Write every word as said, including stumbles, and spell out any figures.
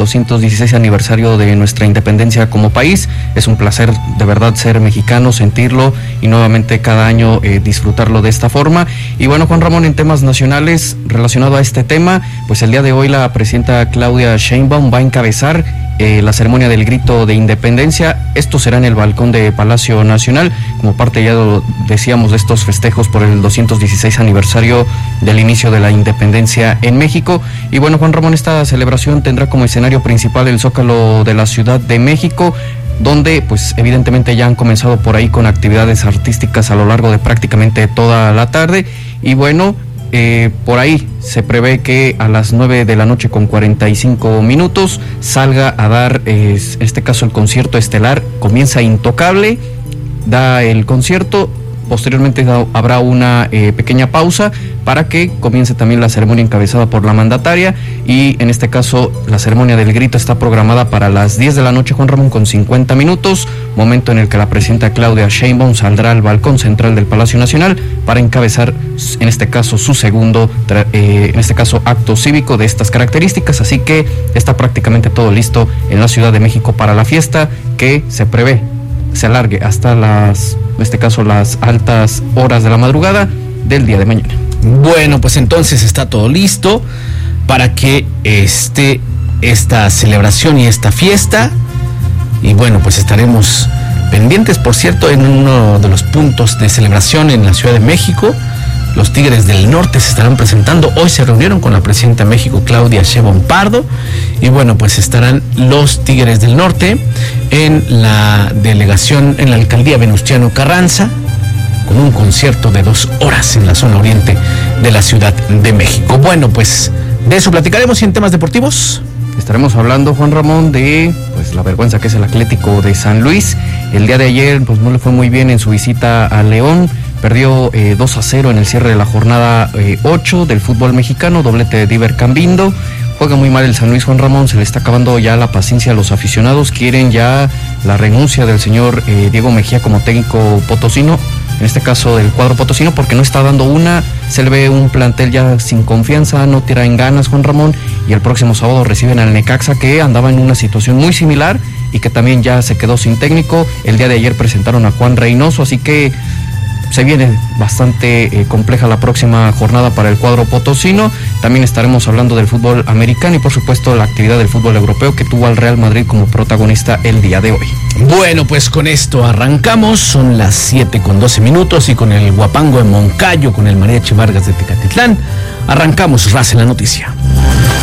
doscientos dieciséis aniversario de nuestra independencia como país. Es un placer de verdad ser mexicano, sentirlo y nuevamente cada año eh, disfrutarlo de esta forma. Y bueno, Juan Ramón, en temas nacionales relacionado a este tema, pues el día de hoy la presidenta Claudia Sheinbaum va a encabezar Eh, la ceremonia del grito de independencia. Esto será en el balcón de Palacio Nacional, como parte, ya lo decíamos, de estos festejos por el doscientos dieciséis aniversario del inicio de la independencia en México. Y bueno, Juan Ramón, esta celebración tendrá como escenario principal el Zócalo de la Ciudad de México, donde pues evidentemente ya han comenzado por ahí con actividades artísticas a lo largo de prácticamente toda la tarde. Y bueno, Eh, por ahí se prevé que a las nueve de la noche con cuarenta y cinco minutos salga a dar, eh, en este caso el concierto estelar. Comienza Intocable, da el concierto, posteriormente da, habrá una eh, pequeña pausa para que comience también la ceremonia encabezada por la mandataria, y en este caso la ceremonia del grito está programada para las diez de la noche, Juan Ramón, con cincuenta minutos, momento en el que la presidenta Claudia Sheinbaum saldrá al balcón central del Palacio Nacional para encabezar, en este caso, su segundo, eh, en este caso, acto cívico de estas características. Así que está prácticamente todo listo en la Ciudad de México para la fiesta, que se prevé se alargue hasta las, en este caso, las altas horas de la madrugada del día de mañana. Bueno, pues entonces está todo listo para que esté esta celebración y esta fiesta. Y bueno, pues estaremos pendientes, por cierto, en uno de los puntos de celebración en la Ciudad de México. Los Tigres del Norte se estarán presentando. Hoy se reunieron con la presidenta de México, Claudia Sheinbaum Pardo. Y bueno, pues estarán los Tigres del Norte en la delegación, en la alcaldía Venustiano Carranza, con un concierto de dos horas en la zona oriente de la Ciudad de México. Bueno, pues de eso platicaremos. Y en temas deportivos estaremos hablando, Juan Ramón, de pues la vergüenza que es el Atlético de San Luis. El día de ayer pues no le fue muy bien en su visita a León. Perdió eh, dos a cero en el cierre de la jornada eh, ocho del fútbol mexicano, doblete de Diver Cambindo. Juega muy mal el San Luis, Juan Ramón, se le está acabando ya la paciencia a los aficionados, quieren ya la renuncia del señor eh, Diego Mejía como técnico potosino, en este caso del cuadro potosino, porque no está dando una. Se le ve un plantel ya sin confianza, no tira en ganas, Juan Ramón, y el próximo sábado reciben al Necaxa, que andaba en una situación muy similar y que también ya se quedó sin técnico. El día de ayer presentaron a Juan Reynoso, así que se viene bastante eh, compleja la próxima jornada para el cuadro potosino. También estaremos hablando del fútbol americano y por supuesto la actividad del fútbol europeo, que tuvo al Real Madrid como protagonista el día de hoy. Bueno, pues con esto arrancamos. Son las siete con doce minutos y con el guapango de Moncayo, con el Mariachi Vargas de Tecatitlán, arrancamos Raza en la Noticia.